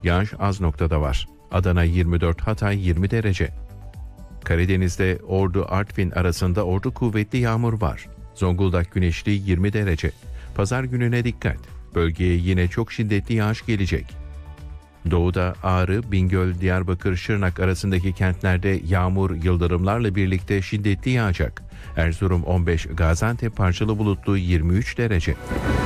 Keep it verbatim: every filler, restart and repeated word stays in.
Yağış az noktada var. Adana yirmi dört, Hatay yirmi derece. Karadeniz'de Ordu-Artvin arasında ordu kuvvetli yağmur var. Zonguldak güneşli yirmi derece. Pazar gününe dikkat. Bölgeye yine çok şiddetli yağış gelecek. Doğuda Ağrı, Bingöl, Diyarbakır, Şırnak arasındaki kentlerde yağmur yıldırımlarla birlikte şiddetli yağacak. Erzurum on beş, Gaziantep parçalı bulutlu yirmi üç derece.